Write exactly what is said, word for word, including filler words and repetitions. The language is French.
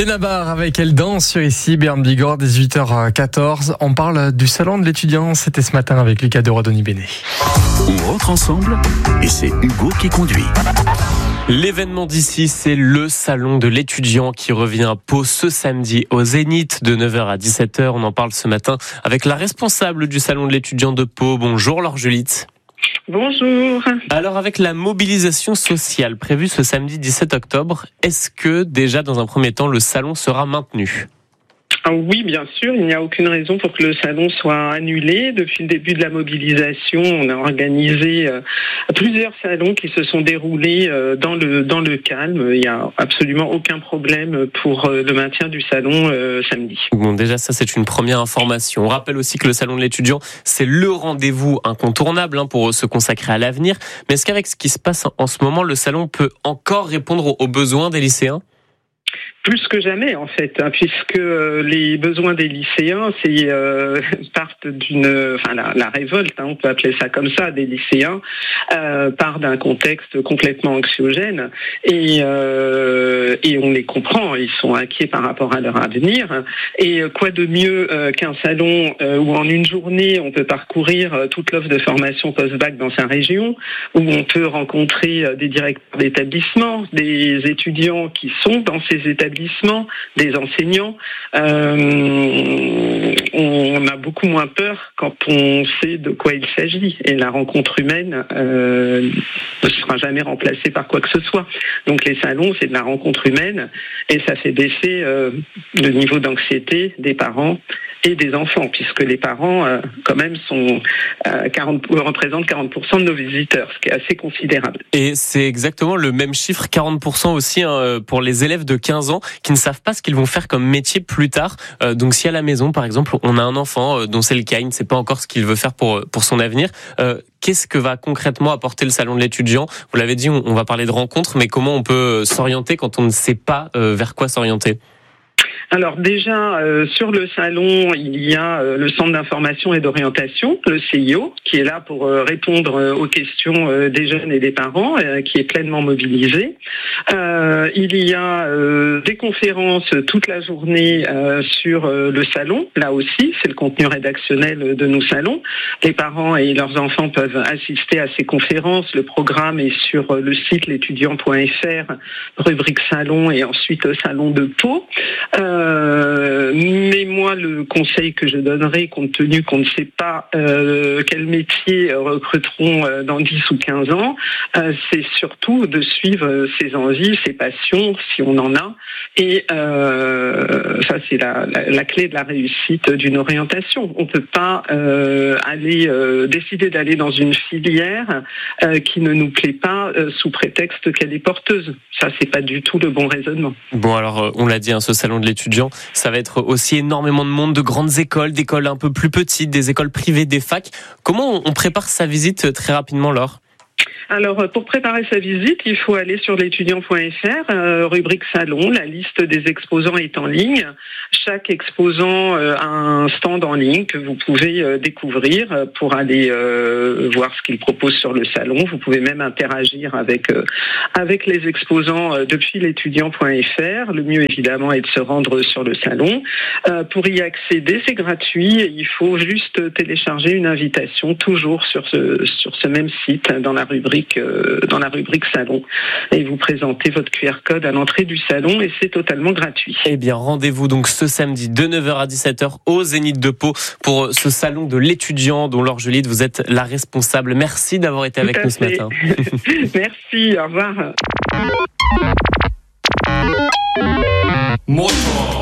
Benabar avec Elle danse sur ici, Berne Bigorre, dix-huit heures quatorze. On parle du salon de l'étudiant, c'était ce matin avec Lucas de Rodoni-Béné. On rentre ensemble et c'est Hugo qui conduit. L'événement d'ici, c'est le salon de l'étudiant qui revient à Pau ce samedi au Zénith de neuf heures à dix-sept heures. On en parle ce matin avec la responsable du salon de l'étudiant de Pau. Bonjour Laure Julite. Bonjour. Alors avec la mobilisation sociale prévue ce samedi dix-sept octobre, est-ce que déjà dans un premier temps le salon sera maintenu ? Ah oui, bien sûr, il n'y a aucune raison pour que le salon soit annulé. Depuis le début de la mobilisation, on a organisé euh, plusieurs salons qui se sont déroulés euh, dans le dans le calme. Il n'y a absolument aucun problème pour euh, le maintien du salon euh, samedi. Bon, déjà ça c'est une première information. On rappelle aussi que le salon de l'étudiant, c'est le rendez-vous incontournable hein, pour se consacrer à l'avenir. Mais est-ce qu'avec ce qui se passe en ce moment, le salon peut encore répondre aux besoins des lycéens ? Plus que jamais, en fait, hein, puisque euh, les besoins des lycéens, c'est euh, partent d'une, enfin la, la révolte, hein, on peut appeler ça comme ça, des lycéens, euh, part d'un contexte complètement anxiogène, et euh, et on les comprend, ils sont inquiets par rapport à leur avenir. Et quoi de mieux euh, qu'un salon euh, où en une journée on peut parcourir euh, toute l'offre de formation post-bac dans sa région, où on peut rencontrer euh, des directeurs d'établissements, des étudiants qui sont dans ces établissements, des enseignants. Euh, on a beaucoup moins peur quand on sait de quoi il s'agit. Et la rencontre humaine euh, ne sera jamais remplacée par quoi que ce soit. Donc les salons, c'est de la rencontre humaine et ça fait baisser euh, le niveau d'anxiété des parents et des enfants, puisque les parents, euh, quand même, sont, euh, quarante, représentent quarante pour cent de nos visiteurs, ce qui est assez considérable. Et c'est exactement le même chiffre, quarante pour cent aussi hein, pour les élèves de quinze ans qui ne savent pas ce qu'ils vont faire comme métier plus tard. Euh, donc si à la maison, par exemple, on a un enfant euh, dont c'est le cas, il ne sait pas encore ce qu'il veut faire pour, pour son avenir, euh, qu'est-ce que va concrètement apporter le salon de l'étudiant ? Vous l'avez dit, on, on va parler de rencontres, mais comment on peut s'orienter quand on ne sait pas euh, vers quoi s'orienter ? Alors déjà, euh, sur le salon, il y a euh, le Centre d'information et d'orientation, le C I O, qui est là pour euh, répondre euh, aux questions euh, des jeunes et des parents, euh, qui est pleinement mobilisé. Euh, il y a euh, des conférences toute la journée euh, sur euh, le salon. Là aussi, c'est le contenu rédactionnel de nos salons. Les parents et leurs enfants peuvent assister à ces conférences. Le programme est sur euh, le site l'étudiant point f r, rubrique salon et ensuite euh, salon de Pau. Euh, mais moi, le conseil que je donnerais, compte tenu qu'on ne sait pas euh, quel métier recruteront euh, dans dix ou quinze ans, euh, c'est surtout de suivre ses envies, ses passions, si on en a. Et euh, ça, c'est la, la, la clé de la réussite d'une orientation. On ne peut pas euh, aller euh, décider d'aller dans une filière euh, qui ne nous plaît pas euh, sous prétexte qu'elle est porteuse. Ça, c'est pas du tout le bon raisonnement. Bon, alors, on l'a dit, hein, ce salon de l'étudiant, ça va être aussi énormément de monde, de grandes écoles, d'écoles un peu plus petites, des écoles privées, des facs. Comment on prépare sa visite très rapidement, Laure ? Alors, pour préparer sa visite, il faut aller sur l'étudiant point f r, euh, rubrique salon. La liste des exposants est en ligne. Chaque exposant euh, a un stand en ligne que vous pouvez euh, découvrir pour aller euh, voir ce qu'il propose sur le salon. Vous pouvez même interagir avec euh, avec les exposants euh, depuis l'étudiant point f r. Le mieux, évidemment, est de se rendre sur le salon. Euh, pour y accéder, c'est gratuit. Il faut juste télécharger une invitation, toujours sur ce sur ce même site, dans la rubrique dans la rubrique salon, et vous présentez votre Q R code à l'entrée du salon et c'est totalement gratuit. Eh bien, rendez-vous donc ce samedi de neuf heures à dix-sept heures au Zénith de Pau pour ce salon de l'étudiant dont Laure Julite, vous êtes la responsable. Merci d'avoir été avec nous ce matin. Merci, au revoir. Moto.